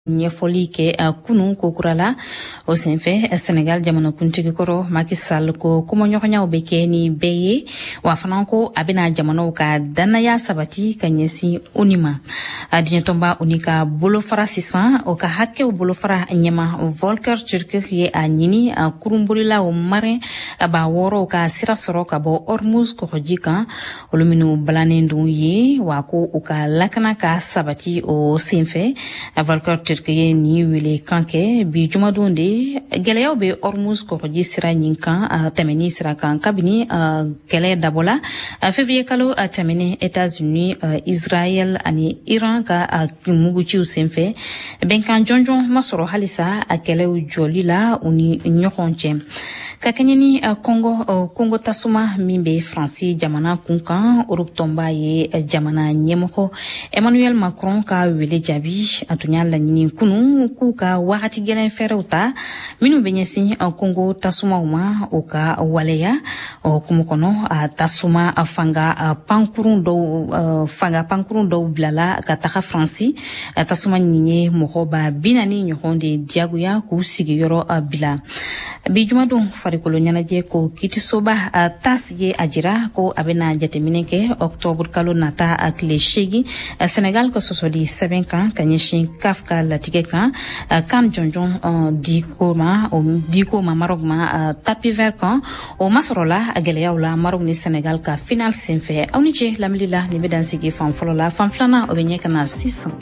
ɲɛfɔli kɛ kunu kokurala o senfɛ Senegal jamana kuntigi kɔrɔ Macky Sall ko kɔmɔɲɔgɔnyaw bɛ kɛ ni bɛɛ ye wa fana ko a bɛna jamanaw ka dannaya sabati ka ɲɛsin ONU ma a diɲɛtɔnba ONU ka bolofara sisan o ka hakɛw bolofara ɲɛma Volker Turk ye a ɲini a kurunbolilaw marin ba wɔɔrɔw ka sira sɔrɔ ka bɔ Hormuz kɔgɔji kan olu minnu balanen dun ye wa ko u ka lakana ka sabati o senfɛ Volker Turk ye ni wele kan kɛ bi jumadon de gɛlɛyaw bɛ Hormuz kɔgɔji sira ɲin kan tɛmɛni sira kan kabini kɛlɛ dabɔla février kalo tɛmɛni États-Unis Israël ani Iran ka muguciw senfɛ bɛnkan jɔnjɔn ma sɔrɔ halisa a kɛlɛw jɔli la u ni ɲɔgɔn cɛ ka kɛɲɛ ni Congo tasuma min bɛ Faransi jamana kunkan Europe tɔnba ye jamana ɲɛmɔgɔ Emmanuel Macron ka wele jaabi a tun y'a laɲini kunu k'u ka wagati gɛlɛn fɛrɛw ta minnu bɛ ɲɛsin Congo tasumaw ma o ka waleya kumu kɔnɔ a tasuma fanga pankurun dɔw bilala ka taga Faransi tasuma nin ye mɔgɔba 40 ɲɔgɔn de diyagoya k'u sigiyɔrɔ bila bi jumadon farikolo ɲɛnajɛ ko kitisoba TAS ye a jira ko a bɛna jateminɛ kɛ octobre kalo nata a tile 8 Senegal ka sɔsɔli sɛbɛn kan ka ɲɛsin CAF ka latigɛ kan kan jɔnjɔn diko ma Maroc ma tapis vert kan o masɔrɔla a gɛlɛyaw la Maroc ni Senegal ka final senfɛ aw ni ce lamɛnli la nin bɛ dan sigi fan fɔlɔ la fan filanan o bɛ ɲɛ kana sisan.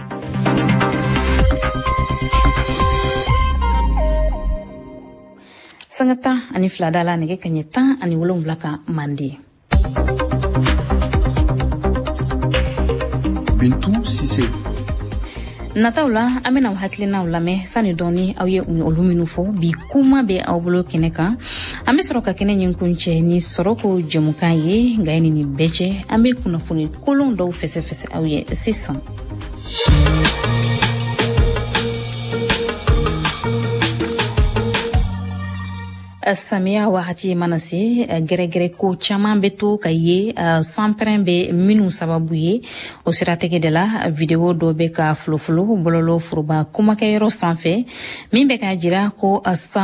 Sanga 12 da la nɛgɛ kaɲɛ 17 ka mande. Bintu Sise. Nataw la an bɛna hakilinaw lamɛn sani dɔɔni aw ye olu minnu fɔ bi kuma bɛ aw bolo kɛnɛ kan an bɛ sɔrɔ ka kɛnɛ ɲin kun cɛ ni sɔrɔko jɛmukan ye nka ye nin bɛɛ cɛ an bɛ kunnafoni kolon dɔw fɛsɛfɛsɛ aw ye sisan. Samiya wagati mana se gɛrɛgɛrɛ ko caman bɛ to ka ye sanpɛrɛn bɛ minnu sababu ye o siratigɛ de la video dɔ bɛ ka folofolo bɔlɔlɔ foroba kumakɛyɔrɔ sanfɛ min bɛ ka jira ko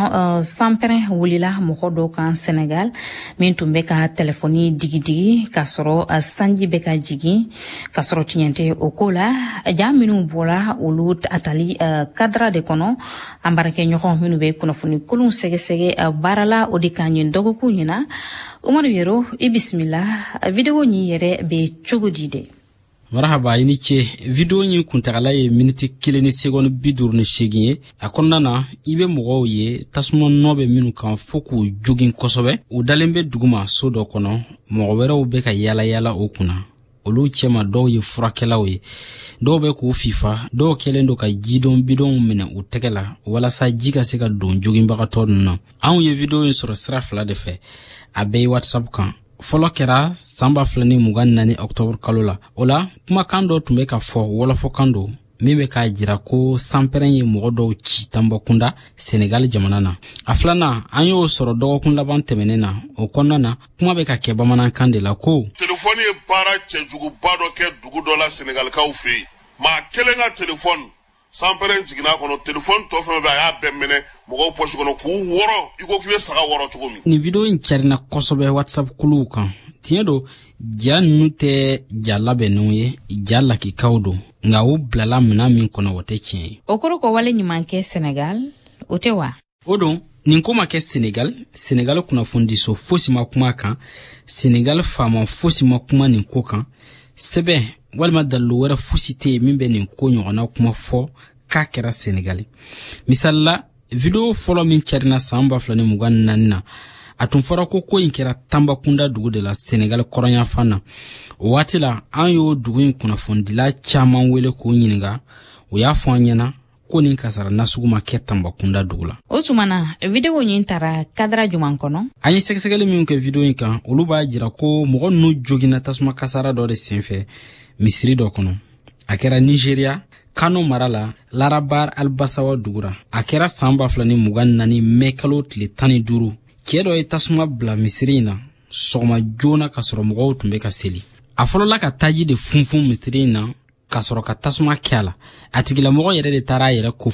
sanpɛrɛn wulila mɔgɔ dɔw kan Senegal min tun bɛ ka telefoni digidigi ka sɔrɔ sanji bɛ ka jigin ka sɔrɔ tiɲɛ tɛ o ko la ja minnu bɔra olu atali kadra de kɔnɔ an baarakɛɲɔgɔn minnu bɛ kunnafoni kolon sɛgɛsɛgɛ barala o de kan ɲin dɔgɔkun ɲina Umaru Yero i bisimila video ɲi yɛrɛ bɛ cogo di de. Marhaba i ni ce video ɲi kuntagala ye miniti 1 ni seconde 58 ye a kɔnɔna na i bɛ mɔgɔw ye tasuma nɔ bɛ minnu kan fo k'u jogin kosɛbɛ u dalen bɛ duguma so dɔ kɔnɔ mɔgɔ wɛrɛw bɛ ka yala o kunna olu cɛma dɔw ye furakɛlaw ye dɔw bɛ k'u fifa dɔw kɛlen do ka jidon bidon minɛ u tɛgɛ la walasa ji ka se ka don joginbagatɔ ninnu na anw ye video in sɔrɔ sira fila de fɛ a bɛɛ ye WhatsApp kan fɔlɔ kɛra sanba 2024 octobre kalo la o la kumakan dɔ tun bɛ ka fɔ wɔlɔfɔkan do min bɛ k'a jira ko sanpɛrɛn ye mɔgɔ dɔw ci Tambacounda Senegal jamana na a filanan an y'o sɔrɔ dɔgɔkun laban tɛmɛnen na o kɔnɔna na kuma bɛ ka kɛ bamanankan de la ko telefoni ye baara cɛjuguba dɔ kɛ dugu dɔ la Senegalikaw fɛ yen maa kelen ka telefoni sanpɛrɛn jiginna kɔnɔ telefoni tɔ fɛn bɛ a y'a bɛɛ minɛ mɔgɔw poche kɔnɔ k'u wɔrɔ i ko k'i bɛ saga wɔrɔ cogo min. Nin video in carina kosɛbɛ WhatsApp kuluw kan tiɲɛ do ja ninnu tɛ ja labɛnnenw ye ja lakikaw do nka u bilala mina min kɔnɔ o tɛ tiɲɛ ye. O kɔrɔ ko wale ɲuman kɛ Senegal o tɛ wa. O don nin ko ma kɛ Senegal kunnafonidiso fosi ma kuma kan Senegal faama fosi ma kuma nin ko kan sɛbɛn walima dalilu wɛrɛ fosi tɛ yen min bɛ nin ko ɲɔgɔnna kuma fɔ k'a kɛra Senegal misalila video fɔlɔ min carina san 2024 na a tun fɔra ko in kɛra Tambacounda dugu de la Senegal kɔrɔnyafan na o waati la an y'o dugu in kunnafonidila caman wele k'o ɲininka o y'a fɔ an ɲɛna ko nin kasara nasugu ma kɛ Tambacounda dugu la. O tuma na video ɲin taara kadra juman kɔnɔ an ye sɛgɛsɛgɛli min kɛ video in kan olu b'a jira ko mɔgɔ ninnu joginna tasuma kasara dɔ de senfɛ misiri dɔ kɔnɔ a kɛra Nigeria Kano mara la Larabar Albasawa dugura a kɛra san 2024 mai kalo tile 15 cɛ dɔ ye tasuma bila misiri in na sɔgɔma joona ka sɔrɔ mɔgɔw tun bɛ ka seli a fɔlɔla ka taji de funfun misiri in na ka sɔrɔ ka tasuma kɛ a la a tigilamɔgɔ yɛrɛ de taara a yɛrɛ ko